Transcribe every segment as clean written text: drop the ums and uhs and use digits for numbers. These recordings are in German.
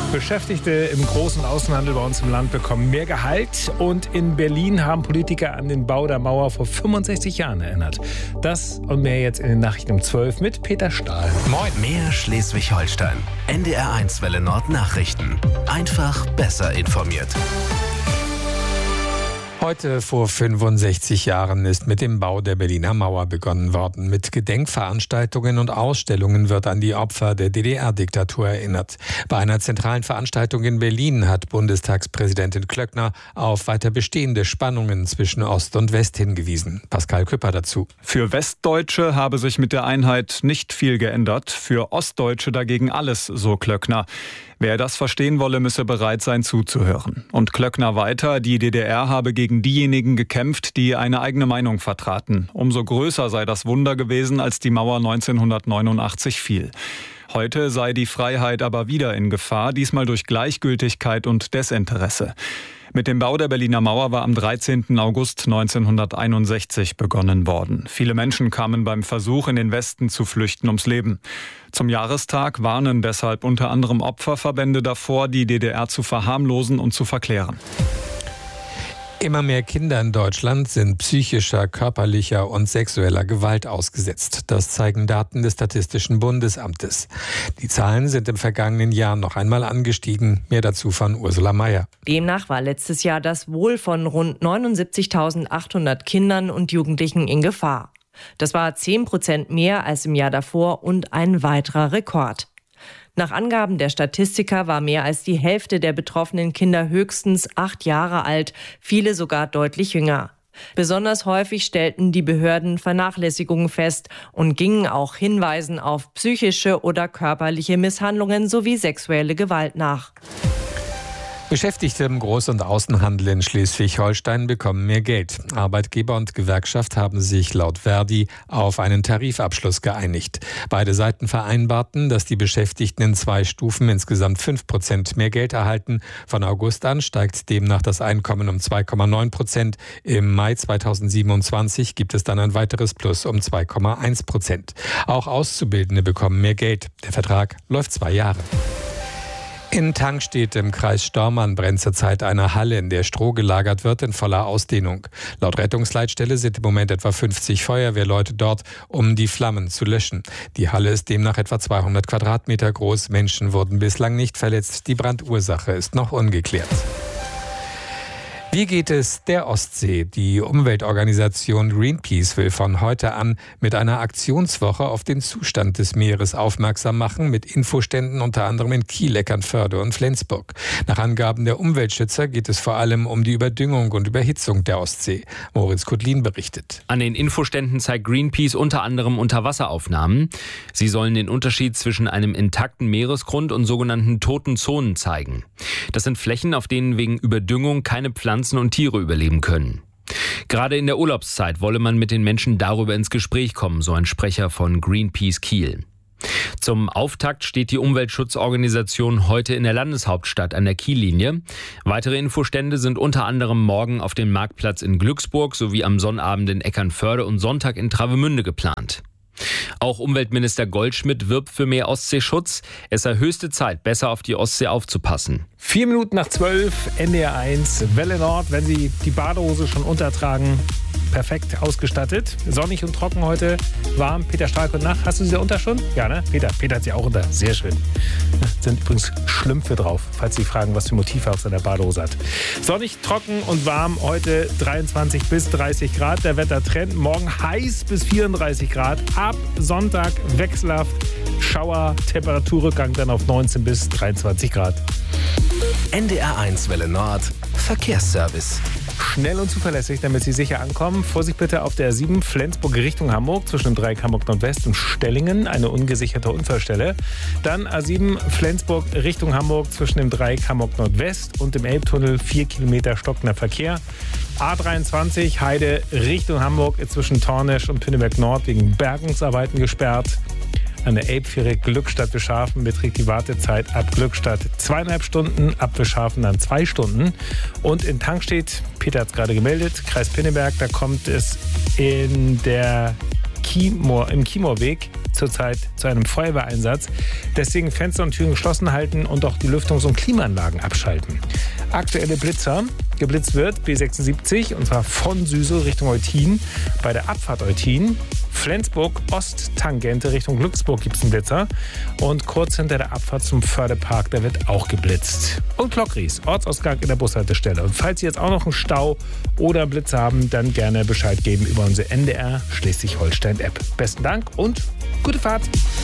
Beschäftigte im Groß- und Außenhandel bei uns im Land bekommen mehr Gehalt. Und in Berlin haben Politiker an den Bau der Mauer vor 65 Jahren erinnert. Das und mehr jetzt in den Nachrichten um 12 mit Peter Stahl. Moin. Mehr Schleswig-Holstein. NDR1 Welle Nord Nachrichten. Einfach besser informiert. Heute vor 65 Jahren ist mit dem Bau der Berliner Mauer begonnen worden. Mit Gedenkveranstaltungen und Ausstellungen wird an die Opfer der DDR-Diktatur erinnert. Bei einer zentralen Veranstaltung in Berlin hat Bundestagspräsidentin Klöckner auf weiter bestehende Spannungen zwischen Ost und West hingewiesen. Pascal Küpper dazu. Für Westdeutsche habe sich mit der Einheit nicht viel geändert, für Ostdeutsche dagegen alles, so Klöckner. Wer das verstehen wolle, müsse bereit sein zuzuhören. Und Klöckner weiter, die DDR habe gegen diejenigen gekämpft, die eine eigene Meinung vertraten. Umso größer sei das Wunder gewesen, als die Mauer 1989 fiel. Heute sei die Freiheit aber wieder in Gefahr, diesmal durch Gleichgültigkeit und Desinteresse. Mit dem Bau der Berliner Mauer war am 13. August 1961 begonnen worden. Viele Menschen kamen beim Versuch, in den Westen zu flüchten, ums Leben. Zum Jahrestag warnen deshalb unter anderem Opferverbände davor, die DDR zu verharmlosen und zu verklären. Immer mehr Kinder in Deutschland sind psychischer, körperlicher und sexueller Gewalt ausgesetzt. Das zeigen Daten des Statistischen Bundesamtes. Die Zahlen sind im vergangenen Jahr noch einmal angestiegen. Mehr dazu von Ursula Mayer. Demnach war letztes Jahr das Wohl von rund 79.800 Kindern und Jugendlichen in Gefahr. Das war 10% mehr als im Jahr davor und ein weiterer Rekord. Nach Angaben der Statistiker war mehr als die Hälfte der betroffenen Kinder höchstens 8 Jahre alt, viele sogar deutlich jünger. Besonders häufig stellten die Behörden Vernachlässigungen fest und gingen auch Hinweisen auf psychische oder körperliche Misshandlungen sowie sexuelle Gewalt nach. Beschäftigte im Groß- und Außenhandel in Schleswig-Holstein bekommen mehr Geld. Arbeitgeber und Gewerkschaft haben sich laut Verdi auf einen Tarifabschluss geeinigt. Beide Seiten vereinbarten, dass die Beschäftigten in 2 Stufen insgesamt 5% mehr Geld erhalten. Von August an steigt demnach das Einkommen um 2,9%. Im Mai 2027 gibt es dann ein weiteres Plus um 2,1%. Auch Auszubildende bekommen mehr Geld. Der Vertrag läuft 2 Jahre. In Tangstedt im Kreis Stormarn brennt zurzeit eine Halle, in der Stroh gelagert wird, in voller Ausdehnung. Laut Rettungsleitstelle sind im Moment etwa 50 Feuerwehrleute dort, um die Flammen zu löschen. Die Halle ist demnach etwa 200 Quadratmeter groß. Menschen wurden bislang nicht verletzt. Die Brandursache ist noch ungeklärt. Wie geht es der Ostsee? Die Umweltorganisation Greenpeace will von heute an mit einer Aktionswoche auf den Zustand des Meeres aufmerksam machen, mit Infoständen unter anderem in Kiel, Eckernförde und Flensburg. Nach Angaben der Umweltschützer geht es vor allem um die Überdüngung und Überhitzung der Ostsee. Moritz Kudlin berichtet. An den Infoständen zeigt Greenpeace unter anderem Unterwasseraufnahmen. Sie sollen den Unterschied zwischen einem intakten Meeresgrund und sogenannten toten Zonen zeigen. Das sind Flächen, auf denen wegen Überdüngung keine Pflanzen und Tiere überleben können. Gerade in der Urlaubszeit wolle man mit den Menschen darüber ins Gespräch kommen, so ein Sprecher von Greenpeace Kiel. Zum Auftakt steht die Umweltschutzorganisation heute in der Landeshauptstadt an der Kiellinie. Weitere Infostände sind unter anderem morgen auf dem Marktplatz in Glücksburg sowie am Sonnabend in Eckernförde und Sonntag in Travemünde geplant. Auch Umweltminister Goldschmidt wirbt für mehr Ostseeschutz. Es sei höchste Zeit, besser auf die Ostsee aufzupassen. 4 Minuten nach 12, NDR1, Welle Nord, wenn Sie die Badehose schon untertragen. Perfekt ausgestattet. Sonnig und trocken heute, warm. Peter Stahl, gute Nacht. Hast du sie da unter schon? Ja, ne? Peter hat sie auch unter. Sehr schön. Sind übrigens Schlümpfe drauf, falls Sie fragen, was für Motive auf seiner Badehose hat. Sonnig, trocken und warm. Heute 23 bis 30 Grad. Der Wettertrend. Morgen heiß bis 34 Grad. Ab Sonntag wechselhaft. Schauer, Temperaturrückgang dann auf 19 bis 23 Grad. NDR1 Welle Nord. Verkehrsservice. Schnell und zuverlässig, damit Sie sicher ankommen. Vorsicht bitte auf der 7 Flensburg Richtung Hamburg zwischen dem Dreieck Hamburg Nordwest und Stellingen, eine ungesicherte Unfallstelle. Dann A7 Flensburg Richtung Hamburg zwischen dem Dreieck Hamburg Nordwest und dem Elbtunnel 4 Kilometer stockender Verkehr. A23 Heide Richtung Hamburg zwischen Tornesch und Pinneberg Nord wegen Bergungsarbeiten gesperrt. An der Elbfähre Glückstadt-Beschafen beträgt die Wartezeit ab Glückstadt 2,5 Stunden, ab Beschafen dann 2 Stunden. Und in Tangstedt, Peter hat es gerade gemeldet, Kreis Pinneberg, da kommt es in der im Chiemorweg zurzeit zu einem Feuerwehreinsatz. Deswegen Fenster und Türen geschlossen halten und auch die Lüftungs- und Klimaanlagen abschalten. Aktuelle Blitzer. Geblitzt wird B76 und zwar von Süsel Richtung Eutin bei der Abfahrt Eutin. Flensburg Osttangente Richtung Glücksburg gibt es einen Blitzer. Und kurz hinter der Abfahrt zum Förderpark, da wird auch geblitzt. Und Klockries, Ortsausgang in der Bushaltestelle. Und falls Sie jetzt auch noch einen Stau oder einen Blitzer haben, dann gerne Bescheid geben über unsere NDR Schleswig-Holstein-App. Besten Dank und gute Fahrt.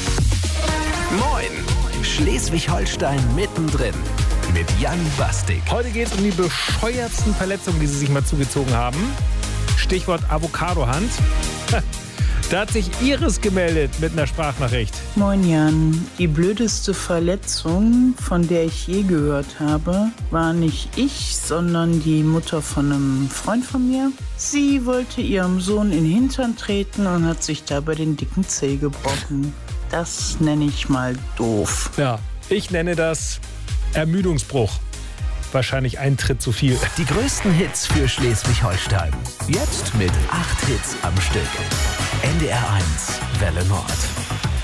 Moin, Schleswig-Holstein mittendrin mit Jan Bastik. Heute geht es um die bescheuertsten Verletzungen, die Sie sich mal zugezogen haben. Stichwort Avocado-Hand. Da hat sich Iris gemeldet mit einer Sprachnachricht. Moin Jan, die blödeste Verletzung, von der ich je gehört habe, war nicht ich, sondern die Mutter von einem Freund von mir. Sie wollte ihrem Sohn in den Hintern treten und hat sich dabei den dicken Zeh gebrochen. Das nenne ich mal doof. Ja, ich nenne das Ermüdungsbruch. Wahrscheinlich ein Tritt zu viel. Die größten Hits für Schleswig-Holstein. Jetzt mit 8 Hits am Stück. NDR 1, Welle Nord.